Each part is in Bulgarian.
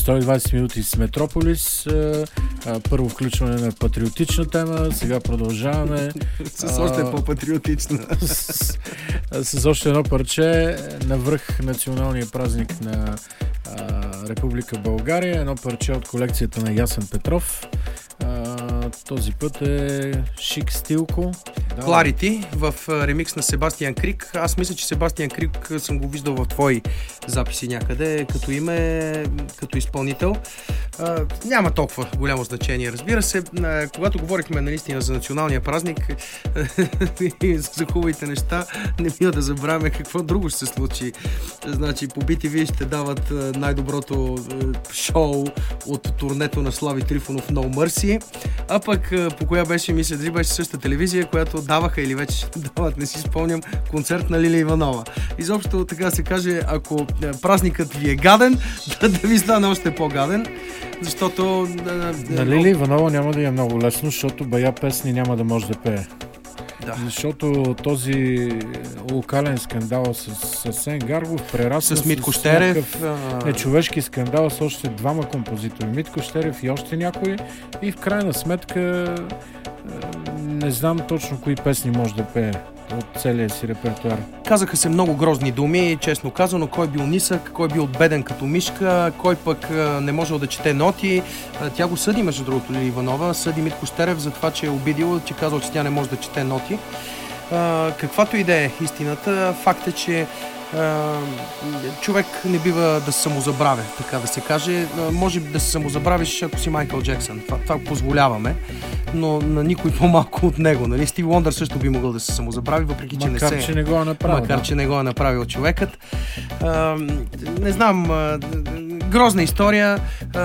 120 минути с Метрополис. Първо включване на патриотична тема, сега продължаваме. С още по-патриотична. С още едно парче навръх националния празник на Република България. Едно парче от колекцията на Ясен Петров. Този път е Шик Стилко. Clarity в ремикс на Себастиан Крик. Аз мисля, че Себастиан Крик съм го виждал в твои записи някъде, като име, като изпълнител. Няма толкова голямо значение, разбира се. Когато говорихме наистина за националния празник и за хубавите неща, не бива да забравяме какво друго ще се случи. Значи по BTV ще дават най-доброто шоу от турнето на Слави Трифонов No Mercy. А пък по коя беше, мисля, дали беше същата телевизия, която даваха или вече дават, не си спомням, концерт на Лилия Иванова. Изобщо така се каже, ако празникът ви е гаден, да ви стане още по-гаден, защото... На Лилия Иванова няма да е много лесно, защото бая песни няма да може да пее. Да. Защото този локален скандал с Асен Гаргов прерасна с Митко Щерев, нечовешки скандал с още двама композитори, Митко Щерев и още някой, и в крайна сметка не знам точно кои песни може да пее от целия си репертуар. Казаха се много грозни думи, честно казано, кой бил нисък, кой бил беден като мишка, кой пък не можел да чете ноти. Тя го съди, между другото, Лилия Иванова, съди Митко Щерев за това, че е обидил, че казал, че тя не може да чете ноти. Каквато и да е истината, факт е, че човек не бива да се самозабравя, така да се каже. Може да се самозабравиш, ако си Майкъл Джексън. Това позволяваме, но на никой по-малко от него. Нали? Стив Уондър също би могъл да се самозабрави, въпреки че че не го е направил. Макар, че не го е направил човекът. Не знам, грозна история.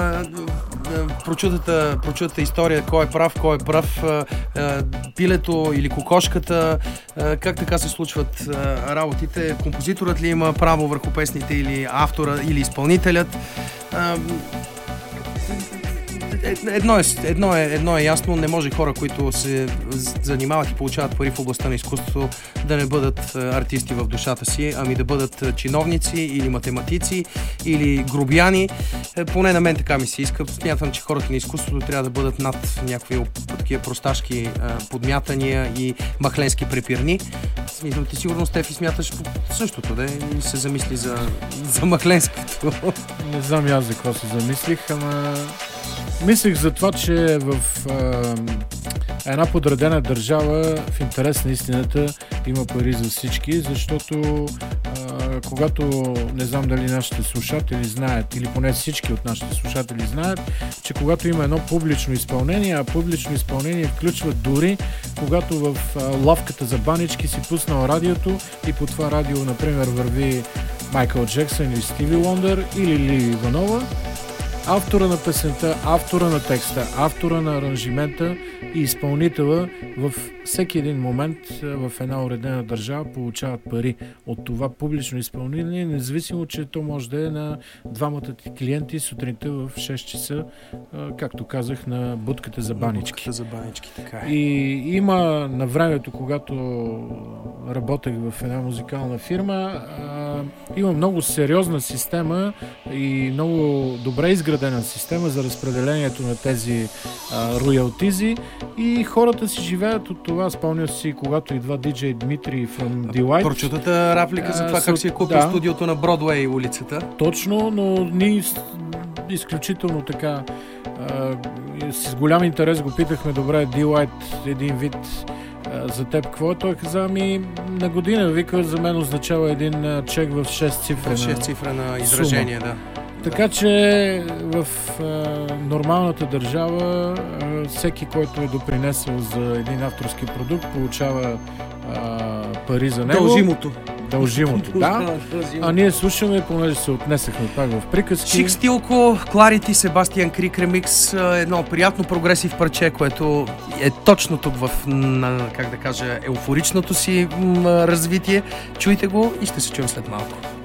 Прочутата история, кой е прав, пилето или кокошката, как така се случват работите, композиторът ли има право върху песните или автора или изпълнителят. Едно е ясно, не може хора, които се занимават и получават пари в областта на изкуството, да не бъдат артисти в душата си, ами да бъдат чиновници или математици или грубияни. Поне на мен така ми се иска. Смятам, че хората на изкуството трябва да бъдат над някакви такива просташки подмятания и махленски препирни. Смисъл, ти сигурно, Стефи, смяташ същото, да и се замисли за махленското. Не знам аз за какво се замислих, ама мислих за това, че в една подредена държава в интерес на истината има пари за всички, защото когато, не знам дали нашите слушатели знаят, или поне всички от нашите слушатели знаят, че когато има едно публично изпълнение, а публично изпълнение включва дори когато в лавката за банички си пуснал радиото и по това радио, например, върви Майкъл Джексън или Стиви Уондър или Лилия Иванова, автора на песента, автора на текста, автора на аранжимента и изпълнителя във всеки един момент в една уредена държава получават пари от това публично изпълнение, независимо, че то може да е на двамата ти клиенти сутринта в 6 часа, както казах, на будката за банички. Будката за банички, така е. И има на времето, когато работех в една музикална фирма, има много сериозна система и много добре изградена система за разпределението на тези роялтизи и хората си живеят от това. Спомня си, когато идва диджей Дмитрий from Delight. Прочутата реплика за това как си е купил студиото на Бродвей улицата. Точно, но ние изключително така с голям интерес го питахме, добре, Delight един вид за теб какво е? Той каза, ами на година, вика, за мен означава един чек в 6 цифра. 6 цифра на изражение, да. Така че в нормалната държава всеки, който е допринесъл за един авторски продукт, получава пари за него. Дължимото, да. А ние слушаме, понеже се отнесахме пак в приказки. Шик Стилко, Clarity, Себастиан Крик ремикс, едно приятно прогресив парче, което е точно тук в, как да кажа, еуфоричното си развитие. Чуйте го и ще се чуем след малко.